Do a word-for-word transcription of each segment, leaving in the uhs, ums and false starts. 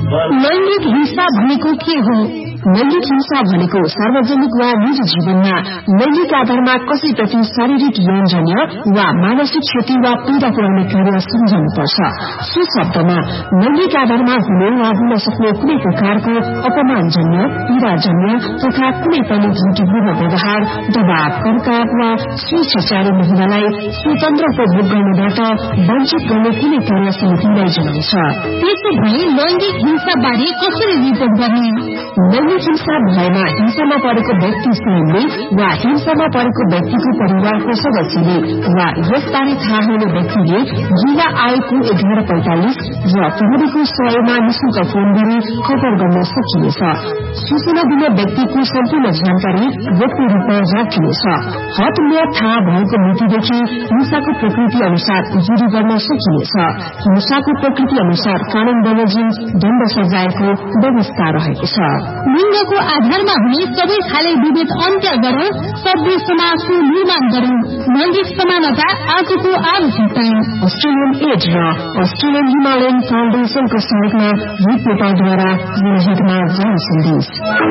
लैंगिक हिंसा भनेको के हो? लैंगिक हिंसा भनेको सार्वजनिक वा निजी जीवनमा लैंगिक आधारमा कसैप्रति शारीरिक यौनजन्य वा मानसिक क्षति वा पीड़ा पुर्याउने कार्य सम्झनुपर्छ। सो शब्दमा लैंगिक आधारमा हुने वा हुन सक्ने कुनै प्रकारको अपमानजन्य, पीड़ाजन्य तथा कुनै पनि त्रुटिपूर्ण व्यवहार, दबाव, कर्काप वा स्वेच्छाचारी महिलालाई स्वतन्त्र उपभोग गर्नबाट वञ्चित गर्ने कुनै कार्य समितिलाई जनाउँछ। त्यसो भए लैंगिक हिंसा बारे कसरी रिपोर्ट गर्ने? लैंगिक हिंसा भएमा हिंसामा परेको व्यक्ति स्वयंले वा हिंसामा परेको व्यक्तिको परिवारको सदस्यले वा यसबारे थाहा हुने व्यक्तिले जिल्ला आयोगको एघार पैंतालिस र प्रहरीको सयमा निशुल्क फोन गरी खबर गर्न सकिनेछ। सूचना दिने व्यक्तिको सम्पूर्ण जानकारी व्यक्ति रूपमा राखिनेछ। हदम्याद थाहा भएको मितिदेखि हिंसाको प्रकृति अनुसार जुरी गर्न सकिनेछ। हिंसाको प्रकृति अनुसार कानून बमोजिम दण्ड सजायको व्यवस्था रहेको छ। लिंगको आधारमा हुने सबै खाले विभेद अन्त्य गरौं, सभ्य समाजको निर्माण गरौं। लैंगिक समानता आजको आवश्यकता। अस्ट्रेलियन एड र अस्ट्रेलियन हिमालयन फाउन्डेशनको सहयोगमा रिपोर्टरद्वारा जनहितमा जारी सन्देश।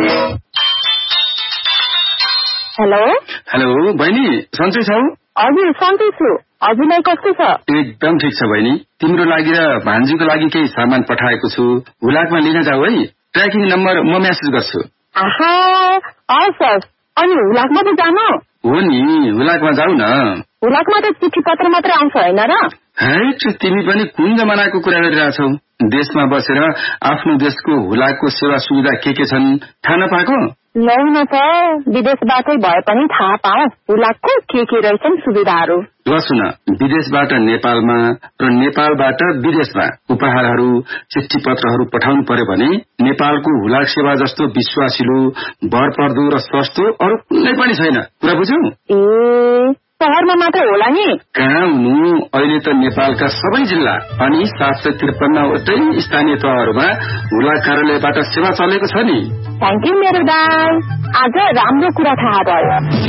हेलो हेलो बहिनी, सन्चै छौ? हजुर सन्चै छु। हजुरलाई कस्तो छ? एकदम ठिक छ बहिनी। तिम्रो लागि र भान्जीको लागि केही सामान पठाएको छु, हुलाकमा लिन जाऊ है। ट्र्याकिङ नम्बर म मेसेज गर्छु। आहा, हस्। अनि हुलाकमा त जानु? हो नि, हुलाकमा जाऊ न। हुलाकमा त चिठी पत्र मात्र आउँछ होइन र? हैट, तिमी पनि कुन जमानाको कुरा गरिरहेछौ? देशमा बसेर आफ्नो देशको हुलाकको सेवा सुविधा के के छन् थाहा नपाएको? लौ न त, विदेशबाटै भए पनि थाहा पाऊ हुलाकको के के रहेछन् सुविधाहरू। ल सुन, विदेशबाट नेपालमा र नेपालबाट विदेशमा उपहारहरू, चिठी पत्रहरू पठाउनु पर्यो भने नेपालको हुलाक सेवा जस्तो विश्वासिलो, भरपर्दो र सस्तो अरू कुनै पनि छैन। कुरा बुझ्यौ? ए, शहरमा मात्र होला नि? कहाँ हुनु, अहिले त नेपालका सबै जिल्ला अनि सात सय त्रिपन्नवटै स्थानीय तहहरूमा हुलाक कार्यालयबाट सेवा चलेको छ नि। थ्याङ्क यू मेरो दाइ, आज राम्रो कुरा थाहा भयो।